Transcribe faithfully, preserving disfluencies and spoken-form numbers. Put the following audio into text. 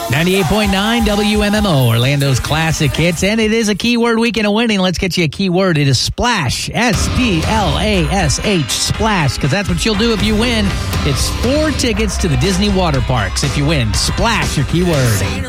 ninety-eight point nine W M M O, Orlando's classic hits, and it is a keyword weekend of winning. Let's get you a keyword. It is splash, S P L A S H, splash, because that's what you'll do if you win. It's four tickets to the Disney water parks if you win. Splash, your keyword.